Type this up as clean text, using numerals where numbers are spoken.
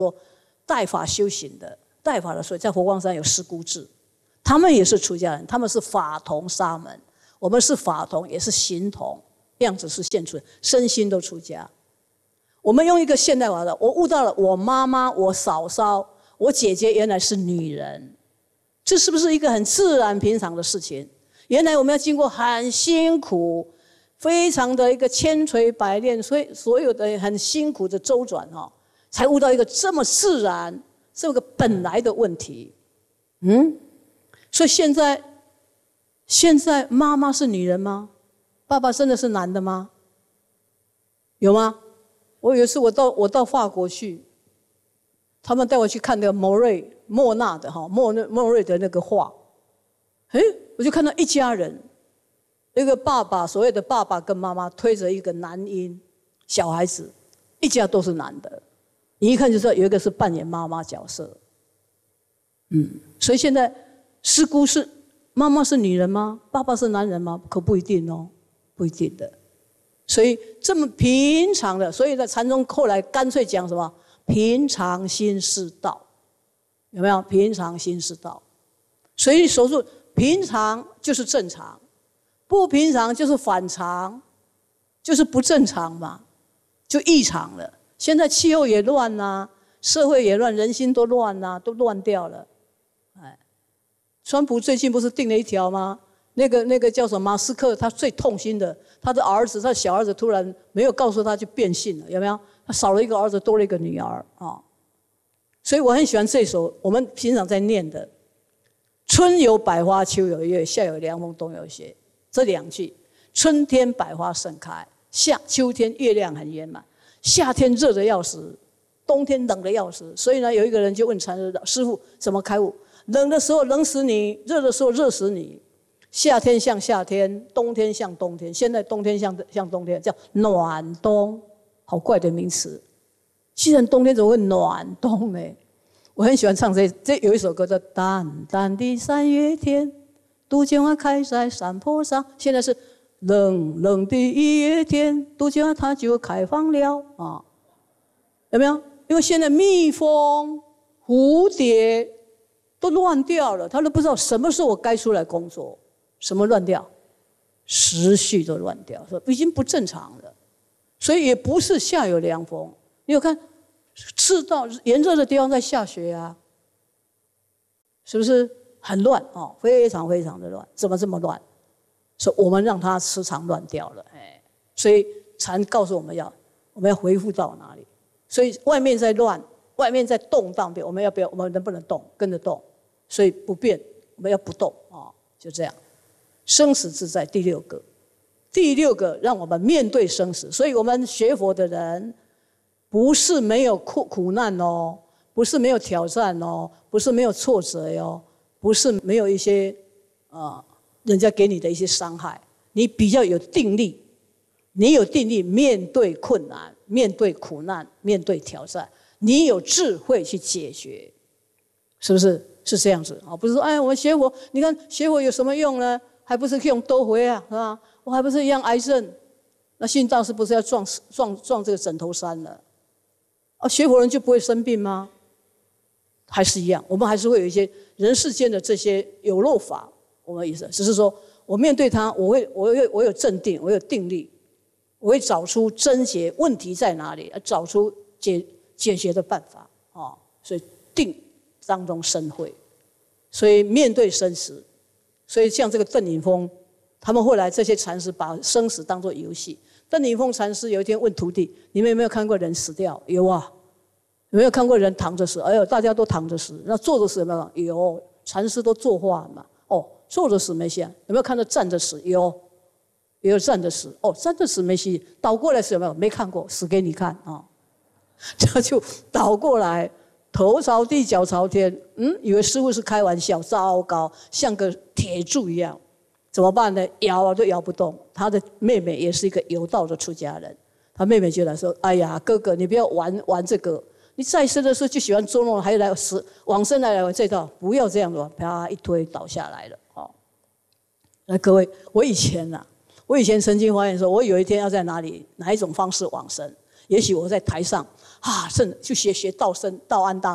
带法修行的，带法的，所以在佛光山有师姑制，他们也是出家人，他们是法童沙门，我们是法童，也是行童，样子是现出的，身心都出家。我们用一个现代化的，我悟到了，我妈妈、我嫂嫂、我姐姐原来是女人，这是不是一个很自然平常的事情？原来我们要经过很辛苦，非常的一个千锤百炼，所以所有的很辛苦的周转才悟到一个这么自然、这个本来的问题。所以现在妈妈是女人吗？爸爸真的是男的吗？有吗？我有一次我到法国去，他们带我去看那个莫瑞的那个画，我就看到一家人，一个爸爸，所谓的爸爸跟妈妈推着一个男婴小孩子，一家都是男的，你一看就知道有一个是扮演妈妈角色。所以现在师姑是妈妈是女人吗？爸爸是男人吗？可不一定哦，不一定的。所以这么平常的，所以在禅宗后来干脆讲什么平常心是道，有没有？平常心是道。所以所说平常就是正常，不平常就是反常，就是不正常嘛，就异常了。现在气候也乱啊，社会也乱，人心都乱啊，都乱掉了。川普最近不是定了一条吗？那个叫什么马斯克，他最痛心的，他的儿子，他小儿子突然没有告诉他就变性了，有没有？他少了一个儿子，多了一个女儿啊。所以我很喜欢这首我们平常在念的“春有百花，秋有月，夏有凉风，冬有雪”这两句。春天百花盛开，秋天月亮很圆满，夏天热得要死，冬天冷得要死。所以呢，有一个人就问禅师：“师父，怎么开悟？冷的时候冷死你，热的时候热死你。夏天像夏天，冬天像冬天。现在冬天像冬天，叫暖冬，好怪的名词。既然冬天怎么会暖冬呢？”我很喜欢唱这有一首歌叫《淡淡的三月天，杜鹃花开在山坡上》。现在是冷冷的一月天，杜鹃花它就开放了啊，有没有？因为现在蜜蜂、蝴蝶都乱掉了，他都不知道什么时候我该出来工作。什么乱掉？时序都乱掉，已经不正常了。所以也不是夏有凉风，你有看赤道炎热的地方在下雪啊，是不是很乱哦？非常非常的乱，怎么这么乱？所以我们让它时常乱掉了，所以禅告诉我们要恢复到哪里？所以外面在乱，外面在动荡变，我们能不能动？跟着动，所以不变，我们要不动就这样。生死自在第六个让我们面对生死。所以我们学佛的人不是没有苦难哦，不是没有挑战哦，不是没有挫折哦，不是没有一些人家给你的一些伤害，你比较有定力，你有定力面对困难，面对苦难，面对挑战，你有智慧去解决，是不是？是这样子不是说我们学佛，你看学佛有什么用呢？还不是用多回啊，是吧？我还不是一样癌症？那信大师不是要撞这个枕头山了？学佛人就不会生病吗？还是一样，我们还是会有一些人世间的这些有漏法，我们意思只是说，我面对它，我有镇定，我有定力，我会找出症结，问题在哪里，找出解决的办法所以定当中生慧，所以面对生死。所以像这个邓颖峰，他们后来这些禅师把生死当作游戏。邓颖峰禅师有一天问徒弟：“你们有没有看过人死掉？”有啊。有没有看过人躺着死？哎呦，大家都躺着死。那坐着死有没有？有，禅师都作画嘛。坐着死没戏啊。有没有看到站着死？有，也有站着死。站着死没戏。倒过来死有没有？没看过，死给你看啊。这就倒过来。头朝地，脚朝天，以为师父是开玩笑，糟糕，像个铁柱一样，怎么办呢？摇都摇不动。他的妹妹也是一个有道的出家人，他妹妹就来说：“哎呀，哥哥，你不要玩这个，你在生的时候就喜欢捉弄，还来往生来玩这套，不要这样子。”啪一推倒下来了。那各位，我以前曾经发现说，我有一天要在哪一种方式往生，也许我在台上啊，就学道生道安大